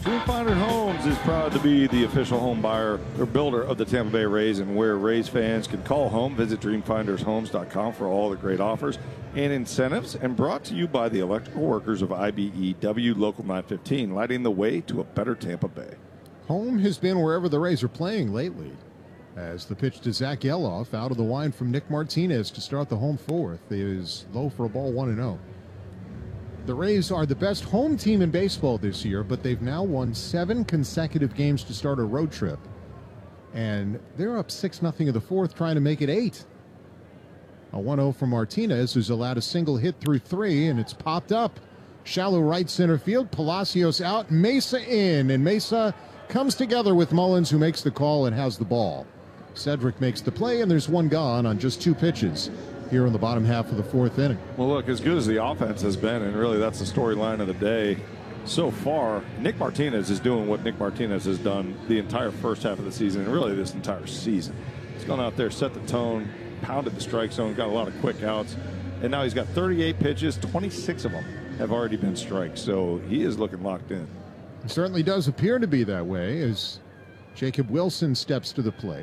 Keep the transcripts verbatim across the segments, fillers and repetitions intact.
Dreamfinder Homes is proud to be the official home buyer or builder of the Tampa Bay Rays, and where Rays fans can call home, visit dream finders homes dot com for all the great offers and incentives. And brought to you by the electrical workers of I B E W Local nine fifteen, lighting the way to a better Tampa Bay. Home has been wherever the Rays are playing lately. As the pitch to Zach Geloff, out of the wind from Nick Martinez to start the home fourth, is low for a ball, one and oh. The Rays are the best home team in baseball this year, but they've now won seven consecutive games to start a road trip. And they're up six nothing in the fourth, trying to make it eight. A one oh from Martinez, who's allowed a single hit through three, and it's popped up. Shallow right center field, Palacios out, Mesa in, and Mesa comes together with Mullins, who makes the call and has the ball. Cedric makes the play, and there's one gone on just two pitches here in the bottom half of the fourth inning. Well, look, as good as the offense has been, and really that's the storyline of the day so far, Nick Martinez is doing what Nick Martinez has done the entire first half of the season, and really this entire season. He's gone out there, set the tone, pounded the strike zone, got a lot of quick outs, and now he's got thirty-eight pitches, twenty-six of them have already been strikes, so he is looking locked in. It certainly does appear to be that way as Jacob Wilson steps to the plate.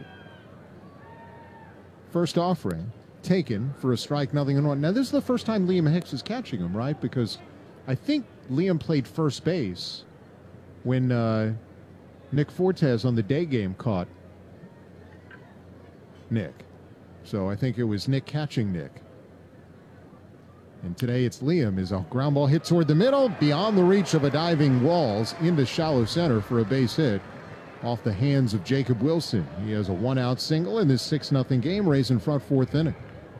First offering taken for a strike, nothing and one. Now, this is the first time Liam Hicks is catching him, right? Because I think Liam played first base when uh, Nick Fortes on the day game caught Nick. So I think it was Nick catching Nick. And today it's Liam. Is a ground ball hit toward the middle, beyond the reach of a diving Walls, into shallow center for a base hit off the hands of Jacob Wilson. He has a one-out single in this six nothing game, Rays in front fourth inning.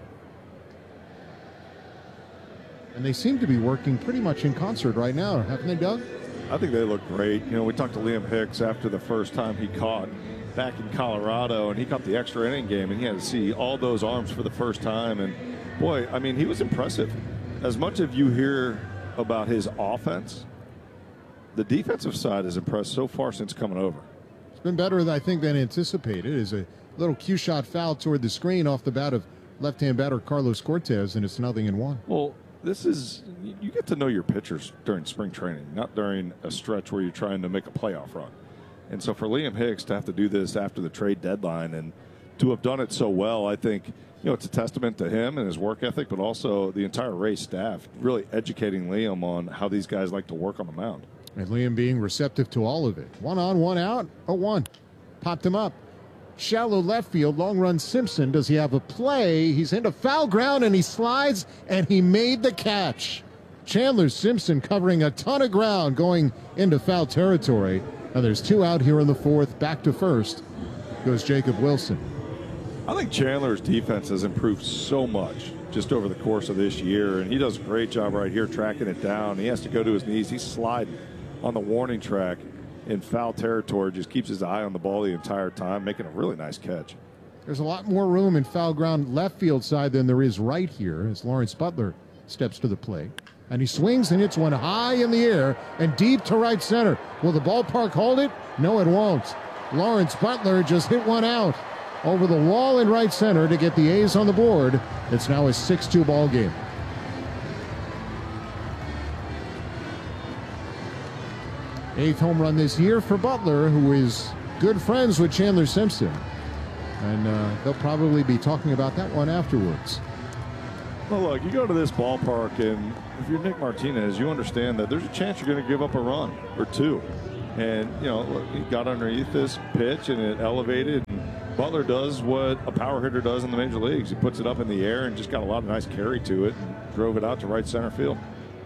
And they seem to be working pretty much in concert right now, haven't they, Doug? I think they look great. You know, we talked to Liam Hicks after the first time he caught back in Colorado, and he caught the extra inning game, and he had to see all those arms for the first time. And, boy, I mean, he was impressive. As much as you hear about his offense, the defensive side has impressed so far since coming over. It's been better, I think, than anticipated. Is a little cue shot foul toward the screen off the bat of left-hand batter Carlos Cortez, and it's nothing in one. Well, this is, you get to know your pitchers during spring training, not during a stretch where you're trying to make a playoff run. And so for Liam Hicks to have to do this after the trade deadline and to have done it so well, I think, you know, it's a testament to him and his work ethic, but also the entire Rays staff really educating Liam on how these guys like to work on the mound. And Liam being receptive to all of it. One on, one out, oh one. Popped him up. Shallow left field, long run Simpson. Does he have a play? He's into foul ground, and he slides, and he made the catch. Chandler Simpson covering a ton of ground going into foul territory. And there's two out here in the fourth. Back to first goes Jacob Wilson. I think Chandler's defense has improved so much just over the course of this year, and he does a great job right here tracking it down. He has to go to his knees. He's sliding on the warning track in foul territory, just keeps his eye on the ball the entire time, making a really nice catch. There's a lot more room in foul ground left field side than there is right here as Lawrence Butler steps to the plate. And he swings and hits one high in the air and deep to right center. Will the ballpark hold it? No, it won't. Lawrence Butler just hit one out over the wall in right center to get the A's on the board. It's now a six two ball game. Eighth home run this year for Butler, who is good friends with Chandler Simpson. And uh, they'll probably be talking about that one afterwards. Well, look, you go to this ballpark, and if you're Nick Martinez, you understand that there's a chance you're going to give up a run or two. And, you know, look, he got underneath this pitch, and it elevated. And Butler does what a power hitter does in the major leagues. He puts it up in the air and just got a lot of nice carry to it and drove it out to right center field.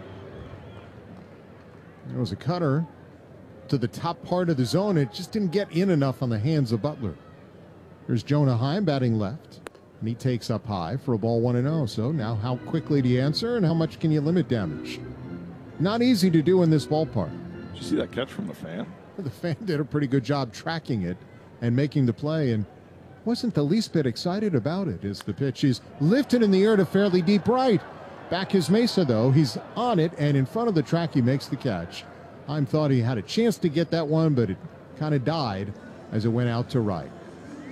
There was a cutter to the top part of the zone. It just didn't get in enough on the hands of Butler. There's Jonah Heim batting left, and he takes up high for a ball one and oh. So now how quickly do you answer, and how much can you limit damage? Not easy to do in this ballpark. Did you see that catch from the fan? The fan did a pretty good job tracking it and making the play, and wasn't the least bit excited about it as the pitch is lifted in the air to fairly deep right. Back is Mesa, though. He's on it, and in front of the track, he makes the catch. Heim thought he had a chance to get that one, but it kind of died as it went out to right.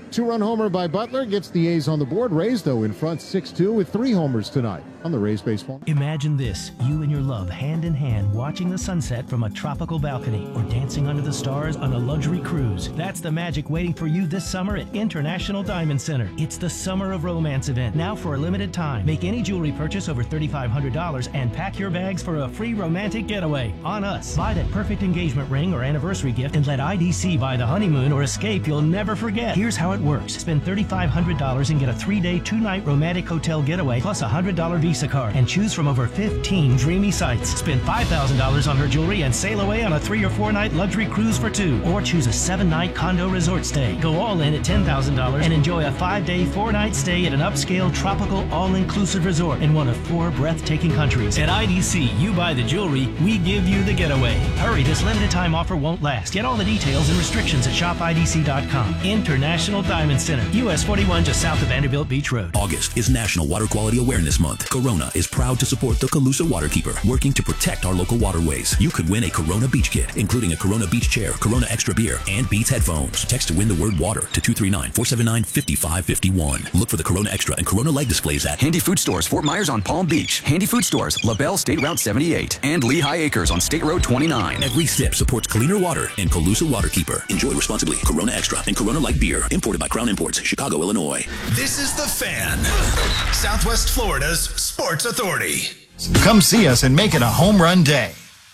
Two-run homer by Butler gets the A's on the board. Rays, though, in front six two with three homers tonight on the Rays Baseball. Imagine this, you and your love hand in hand watching the sunset from a tropical balcony or dancing under the stars on a luxury cruise. That's the magic waiting for you this summer at International Diamond Center. It's the Summer of Romance event, now for a limited time. Make any jewelry purchase over three thousand five hundred dollars and pack your bags for a free romantic getaway on us. Buy that perfect engagement ring or anniversary gift and let I D C buy the honeymoon or escape you'll never forget. Here's how it works. Spend three thousand five hundred dollars and get a three-day, two-night romantic hotel getaway plus a one hundred dollar Visa card and choose from over fifteen dreamy sites. Spend five thousand dollars on her jewelry and sail away on a three or four-night luxury cruise for two. Or choose a seven-night condo resort stay. Go all in at ten thousand dollars and enjoy a five-day, four-night stay at an upscale, tropical, all-inclusive resort in one of four breathtaking countries. At I D C, you buy the jewelry, we give you the getaway. Hurry, this limited-time offer won't last. Get all the details and restrictions at shop I D C dot com. International Diamond Center, U S forty-one just south of Vanderbilt Beach Road. August is National Water Quality Awareness Month. Corona is proud to support the Calusa Waterkeeper, working to protect our local waterways. You could win a Corona Beach Kit, including a Corona Beach Chair, Corona Extra Beer, and Beats headphones. Text to win the word water to two three nine, four seven nine, five five five one. Look for the Corona Extra and Corona Light displays at Handy Food Stores, Fort Myers on Palm Beach. Handy Food Stores, LaBelle State Route seventy-eight, and Lehigh Acres on State Road twenty-nine. Every sip supports cleaner water and Calusa Waterkeeper. Enjoy responsibly. Corona Extra and Corona Light Beer, imported by Crown Imports, Chicago, Illinois. This is The Fan, Southwest Florida's sports authority. Come see us and make it a home run day.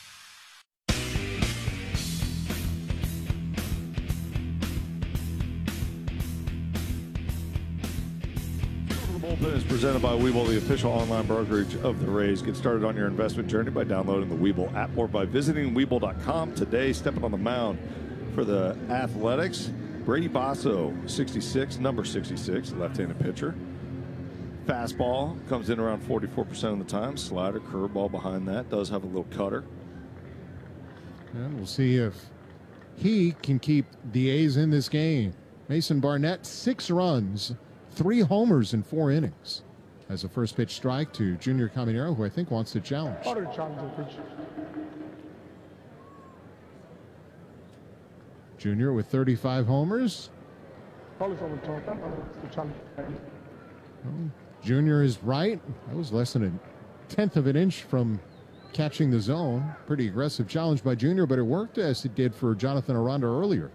The Bullpen is presented by Webull, the official online brokerage of the Rays. Get started on your investment journey by downloading the Webull app or by visiting Webull dot com today. Stepping on the mound for the Athletics, Brady Basso, sixty-six, number sixty-six, left-handed pitcher. Fastball comes in around forty-four percent of the time. Slider, curveball behind that. Does have a little cutter. And we'll see if he can keep the A's in this game. Mason Barnett, six runs, three homers in four innings. As a first pitch strike to Junior Caminero, who I think wants to challenge. Junior with thirty-five homers. Well, Junior is right. That was less than a tenth of an inch from catching the zone. Pretty aggressive challenge by Junior, but it worked as it did for Jonathan Aranda earlier.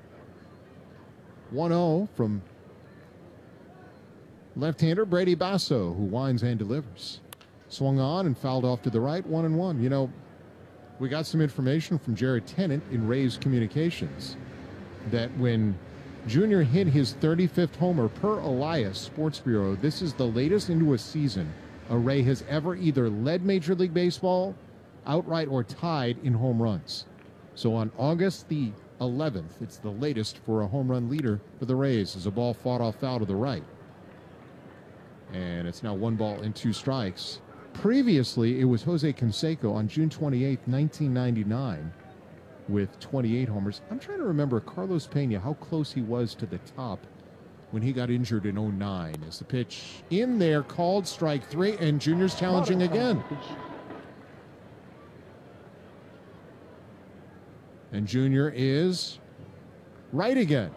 one oh from left-hander Brady Basso, who winds and delivers. Swung on and fouled off to the right, one and one. You know, we got some information from Jared Tennant in Rays Communications that when Junior hit his thirty-fifth homer per Elias Sports Bureau, this is the latest into a season a Ray has ever either led Major League Baseball outright or tied in home runs. So on August the eleventh, it's the latest for a home run leader for the Rays as a ball fought off foul to the right. And it's now one ball and two strikes. Previously, it was Jose Canseco on June twenty-eighth, nineteen ninety-nine with twenty-eight homers. I'm trying to remember Carlos Pena, how close he was to the top when he got injured in oh nine. As the pitch in there, called strike three, and Junior's challenging again. And Junior is right again.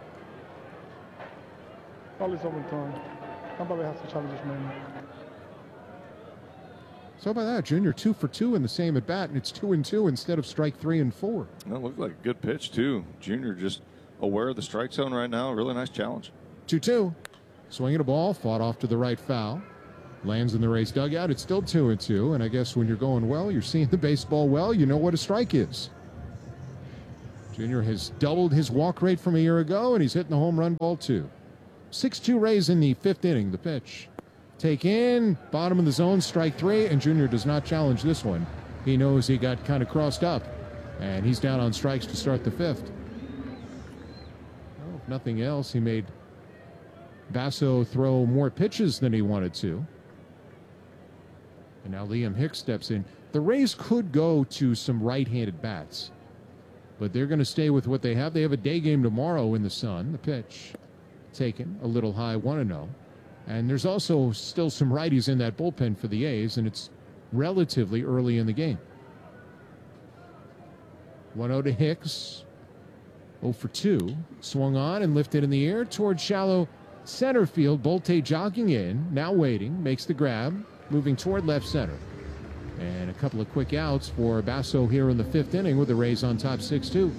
So by that, Junior two for two in the same at bat, and it's two and two instead of strike three and four. That looked like a good pitch too. Junior just aware of the strike zone right now. Really nice challenge. two two. Swinging a ball, fought off to the right foul. Lands in the Rays dugout. It's still two and two. And I guess when you're going well, you're seeing the baseball well, you know what a strike is. Junior has doubled his walk rate from a year ago, and he's hitting the home run ball too. six two Rays in the fifth inning. The pitch. Take in, bottom of the zone, strike three, and Junior does not challenge this one. He knows he got kind of crossed up, and he's down on strikes to start the fifth. Well, if nothing else, he made Basso throw more pitches than he wanted to. And now Liam Hicks steps in. The Rays could go to some right-handed bats, but they're going to stay with what they have. They have a day game tomorrow in the sun. The pitch taken a little high, one and oh. And there's also still some righties in that bullpen for the A's, and it's relatively early in the game. one oh to Hicks. oh for two. Swung on and lifted in the air toward shallow center field. Bolte jogging in, now waiting, makes the grab, moving toward left center. And a couple of quick outs for Basso here in the fifth inning with the Rays on top six two.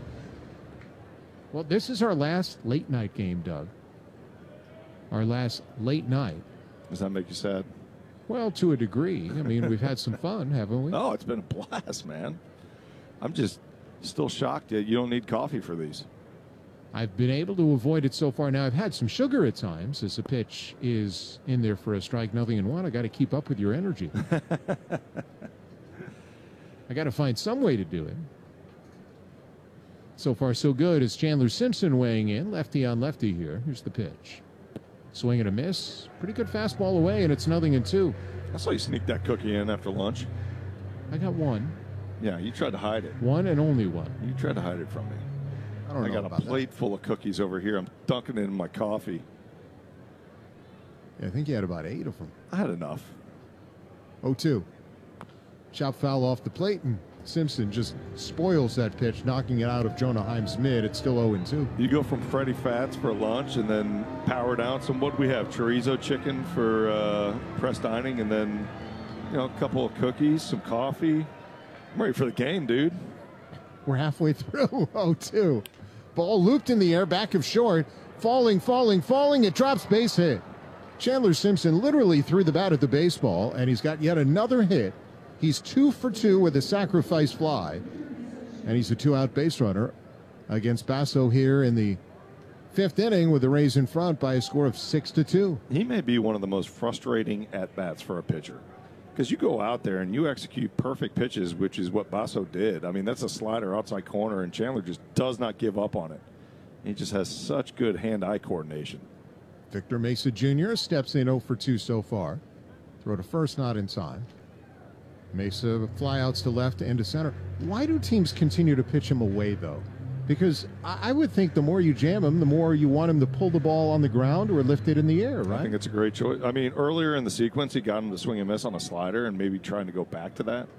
Well, this is our last late night game, Doug. Our last late night. Does that make you sad? Well, to a degree. I mean, we've had some fun, haven't we? Oh, it's been a blast, man. I'm just still shocked that you don't need coffee for these. I've been able to avoid it so far. Now, I've had some sugar at times as the pitch is in there for a strike, nothing in one. I got to keep up with your energy. I got to find some way to do it. So far, so good as Chandler Simpson weighing in, lefty on lefty here. Here's the pitch. Swing and a miss. Pretty good fastball away, and it's nothing in two. I saw you sneak that cookie in after lunch. I got one. Yeah, you tried to hide it. One and only one. You tried to hide it from me. I don't I know got a about plate that. full of cookies over here. I'm dunking it in my coffee. Yeah, I think you had about eight of them. I had enough. oh two. Chop foul off the plate, and Simpson just spoils that pitch, knocking it out of Jonah Heim's mid. It's still oh and two. You go from Freddy Fats for lunch and then power down some. What do we have? Chorizo chicken for uh, press dining, and then, you know, a couple of cookies, some coffee. I'm ready for the game, dude. We're halfway through. oh two. Ball looped in the air, back of short. Falling, falling, falling. It drops, base hit. Chandler Simpson literally threw the bat at the baseball, and he's got yet another hit. He's two for two with a sacrifice fly, and he's a two-out base runner against Basso here in the fifth inning with the Rays in front by a score of six to two. He may be one of the most frustrating at-bats for a pitcher, because you go out there and you execute perfect pitches, which is what Basso did. I mean, that's a slider outside corner, and Chandler just does not give up on it. He just has such good hand-eye coordination. Victor Mesa Junior steps in oh for two so far. Throw to first, not in time. Mesa flyouts to left and to center. Why do teams continue to pitch him away, though? Because I would think the more you jam him, the more you want him to pull the ball on the ground or lift it in the air, right? I think it's a great choice. I mean, earlier in the sequence, he got him to swing and miss on a slider and maybe trying to go back to that.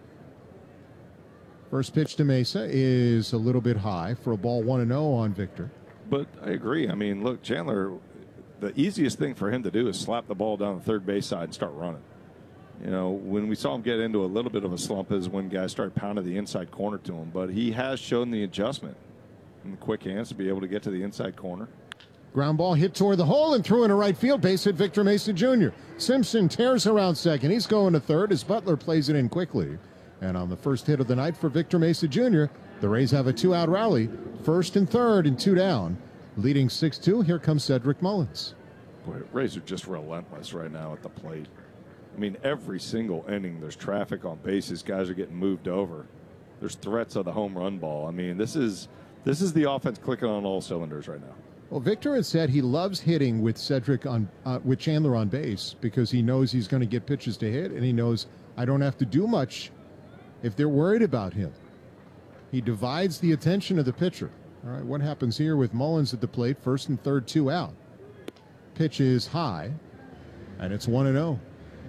First pitch to Mesa is a little bit high for a ball one and oh on Victor. But I agree. I mean, look, Chandler, the easiest thing for him to do is slap the ball down the third base side and start running. You know, when we saw him get into a little bit of a slump is when guys started pounding the inside corner to him. But he has shown the adjustment and the quick hands to be able to get to the inside corner. Ground ball hit toward the hole and threw into right field. Base hit Victor Mesa Junior Simpson tears around second. He's going to third as Butler plays it in quickly. And on the first hit of the night for Victor Mesa Junior, the Rays have a two-out rally. First and third and two down. Leading six two, here comes Cedric Mullins. Boy, Rays are just relentless right now at the plate. I mean, every single inning, there's traffic on bases. Guys are getting moved over. There's threats of the home run ball. I mean, this is this is the offense clicking on all cylinders right now. Well, Victor has said he loves hitting with Cedric on uh, with Chandler on base because he knows he's going to get pitches to hit, and he knows I don't have to do much if they're worried about him. He divides the attention of the pitcher. All right, what happens here with Mullins at the plate? First and third, two out. Pitch is high, and it's one and oh.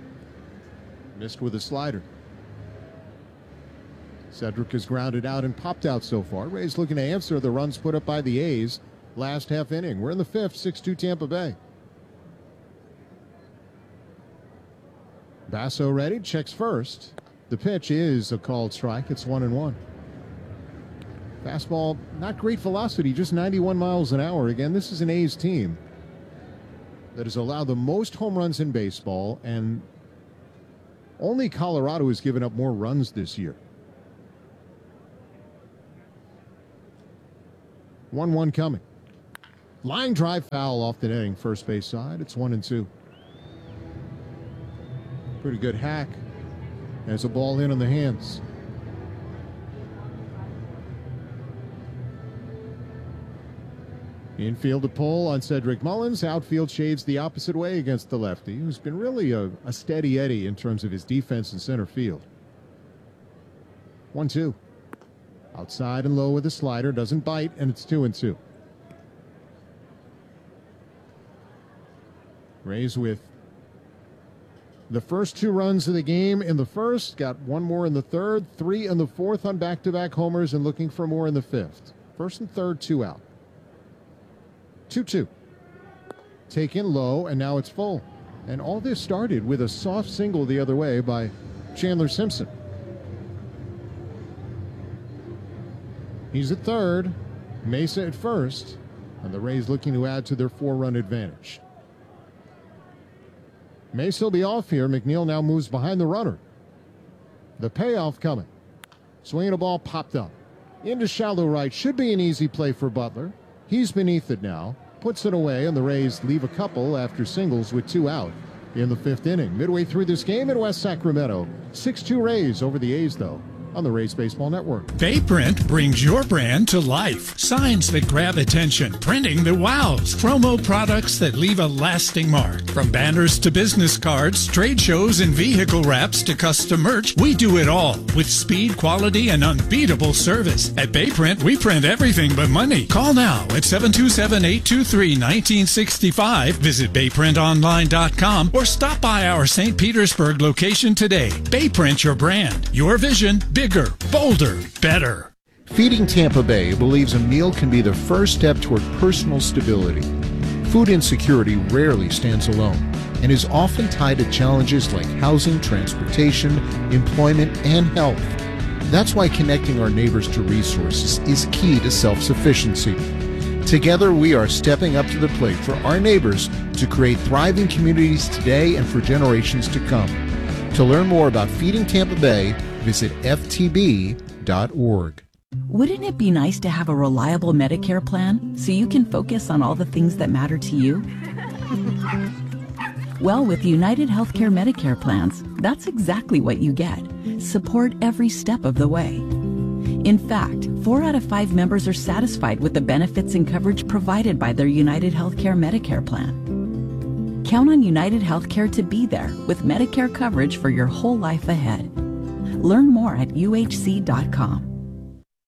Missed with a slider. Cedric is grounded out and popped out so far. Rays looking to answer the runs put up by the A's last half inning. We're in the fifth, six two Tampa Bay. Basso ready, checks first. The pitch is a called strike. It's one and one. Fastball, not great velocity, just ninety-one miles an hour. Again, this is an A's team that has allowed the most home runs in baseball, and only Colorado has given up more runs this year. one one coming. Line drive foul off the netting, first base side. It's one and two. Pretty good hack. There's a ball in on the hands. Infield to pull on Cedric Mullins. Outfield shades the opposite way against the lefty, who's been really a, a steady Eddie in terms of his defense in center field. one two. Outside and low with a slider. Doesn't bite, and it's two and two. Rays with the first two runs of the game in the first. Got one more in the third. Three in the fourth on back-to-back homers and looking for more in the fifth. First and third, two out. two two. Taken low, and now it's full. And all this started with a soft single the other way by Chandler Simpson. He's at third, Mesa at first, and the Rays looking to add to their four-run advantage. Mesa will be off here. McNeil now moves behind the runner. The payoff coming. Swinging a ball popped up. Into shallow right. Should be an easy play for Butler. He's beneath it now. Puts it away, and the Rays leave a couple after singles with two out in the fifth inning. Midway through this game in West Sacramento. six two Rays over the A's, though, on the Rays Baseball Network. Bayprint brings your brand to life. Signs that grab attention, printing that wows, promo products that leave a lasting mark. From banners to business cards, trade shows and vehicle wraps to custom merch, we do it all with speed, quality, and unbeatable service. At Bayprint, we print everything but money. Call now at seven two seven, eight two three, one nine six five. Visit bayprint online dot com or stop by our Saint Petersburg location today. Bayprint your brand, your vision, bigger, bolder, better. Feeding Tampa Bay believes a meal can be the first step toward personal stability. Food insecurity rarely stands alone and is often tied to challenges like housing, transportation, employment, and health. That's why connecting our neighbors to resources is key to self-sufficiency. Together, we are stepping up to the plate for our neighbors to create thriving communities today and for generations to come. To learn more about Feeding Tampa Bay, visit F T B dot org. Wouldn't it be nice to have a reliable Medicare plan so you can focus on all the things that matter to you? Well, with United Healthcare Medicare plans, that's exactly what you get. Support every step of the way. In fact, four out of five members are satisfied with the benefits and coverage provided by their United Healthcare Medicare plan. Count on United Healthcare to be there with Medicare coverage for your whole life ahead. Learn more at U H C dot com.